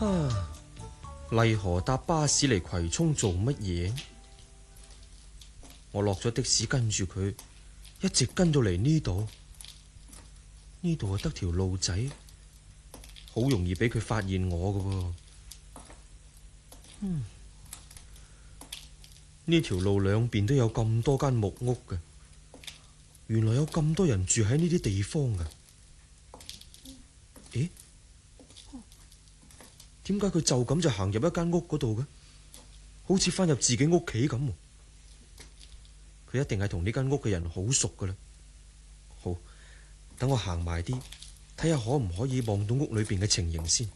哈，麗河搭巴士嚟葵涌做乜嘢？我落咗的士跟住佢，一直跟到嚟呢度。呢度係得條路仔，好容易俾佢發現我㗎喎。呢條路兩邊都有咁多間木屋嘅，原來有咁多人住喺呢啲地方㗎。咦？點解佢就咁就行入一間屋嗰度嘅？好似翻入自己屋企咁。佢一定係同呢間屋嘅人好熟噶啦。好，等我行埋啲，睇下可唔可以望到屋裏邊嘅情形先。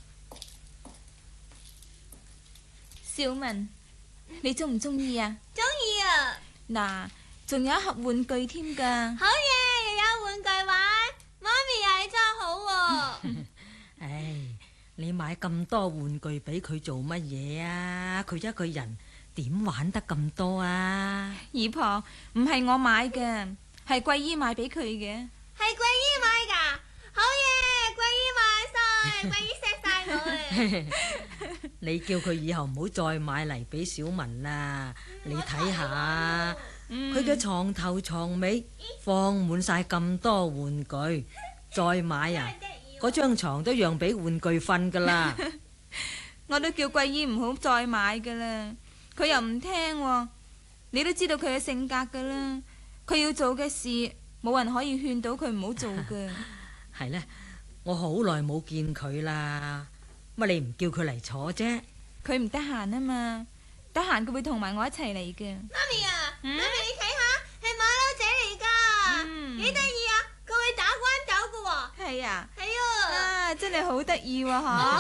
小文，你中唔中意啊？ 中意啊！ 嗱，仲有一盒玩具添噶。 好嘢，又有玩具玩，媽咪又係真好喎。 唉，你買咁多玩具俾佢做乜嘢啊？佢一個人點玩得咁多啊？ 姨婆，唔係我買嘅，係桂姨買俾佢嘅。 係桂姨買噶，好嘢！桂姨買晒，桂姨錫晒我啊！ 你叫佢以後唔好再買嚟俾小文啦。你睇下，佢嘅床頭床尾放滿晒咁多玩具，再買啊，嗰張床都讓俾玩具瞓噶啦。 我都叫桂姨唔好再買噶啦，佢又唔聽喎。你都知道佢嘅性格噶啦，佢要做嘅事冇人可以勸到佢唔好做噶。 係呢，我好耐冇見佢啦，乜你唔叫佢嚟坐啫？ 佢唔得閒啊嘛，得閒佢會同埋我一齊嚟嘅。 媽咪啊，媽咪你睇下，係馬騮仔嚟噶，幾得意啊！佢會打關斗噶喎。 係啊， 係啊， 啊真係好得意喎，嗬。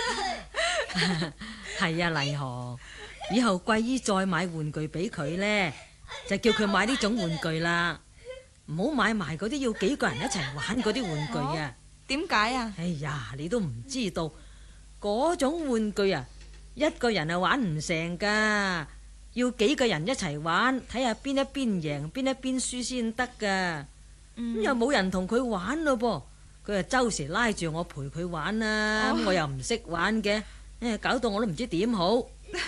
係啊，麗河，以後桂姨再買玩具俾佢呢，就叫佢買呢種玩具啦，唔好買埋嗰啲要幾個人一齊玩嗰啲玩具啊。 點解啊？ 哎呀，你都唔知道嗰種玩具啊，一個人啊玩唔成噶，要幾個人一齊玩，睇下邊一邊贏邊一邊輸先得噶。咁又冇人同佢玩咯噃，佢啊周時拉住我陪佢玩啦，我又唔識玩嘅，搞到我都唔知點好。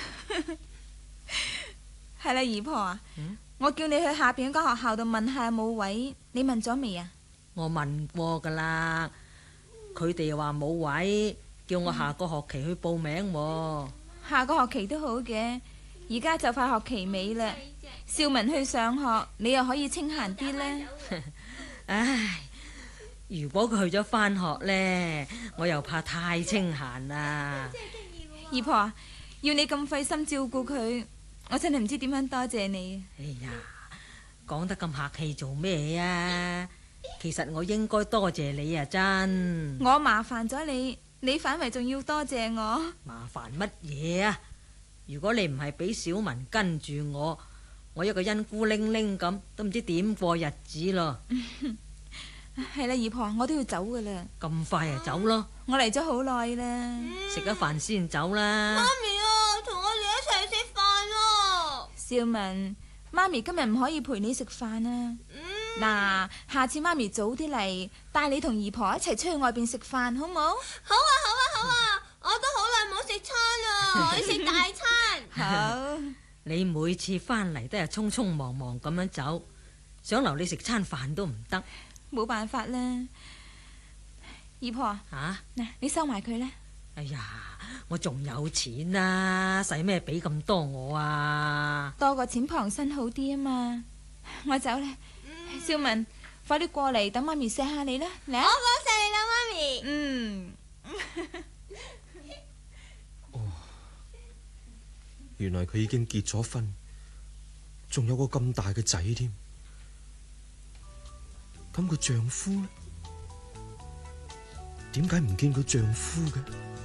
係啦，姨婆啊，我叫你去下邊嗰間學校度問下有冇位，你問咗未啊？ 我問過噶啦，佢哋話冇位，叫我下個學期去報名喎。 下個學期都好嘅，而家就快學期尾啦。少文去上學，你又可以清閒啲呢。 唉，如果佢去咗返學呢，我又怕太清閒啦。 姨婆啊，要你咁費心照顧佢，我真係唔知點樣多謝你。 哎呀，講得咁客氣做咩啊？其實我應該多謝你啊，真。 我麻煩咗你，你反為仲要多謝我。 麻煩乜嘢啊？如果你唔係俾小文跟住我一個人孤零零咁，都唔知點過日子咯。 係啦，姨婆，我都要走噶啦。 咁快就走咯？ 我嚟咗好耐啦。 食咗飯先走啦。 媽咪啊，同我哋一齊食飯啊！ 少文，媽咪今日唔可以陪你食飯啊。嗱，下次媽咪早啲嚟，帶你同姨婆一齊出去外邊食飯，好冇？ 好啊，好啊，好啊！我都好耐冇食餐啦，我要食大餐。 好。 你每次返嚟都係匆匆忙忙咁樣走，想留你食餐飯都唔得。 冇辦法啦，姨婆。 吓？ 嗱，你收埋佢啦。 哎呀，我仲有錢啊，使咩俾咁多我啊？ 多個錢傍身好啲啊嘛。我走啦。少文，快啲過嚟，等媽咪錫下你啦。嚟啊！ 我講錫你啦，媽咪。 嗯。 原來佢已經結咗婚，仲有個咁大嘅仔添。咁佢丈夫呢？點解唔見佢丈夫嘅？